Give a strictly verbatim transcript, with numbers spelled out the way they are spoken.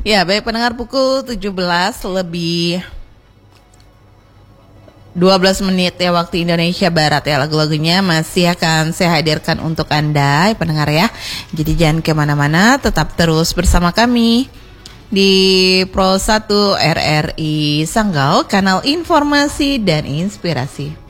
Ya, baik pendengar, pukul tujuh belas lebih dua belas menit ya waktu Indonesia Barat ya. Lagu-lagunya masih akan saya hadirkan untuk Anda ya, pendengar ya. Jadi jangan kemana-mana, tetap terus bersama kami di Pro satu R R I Sanggau, kanal informasi dan inspirasi.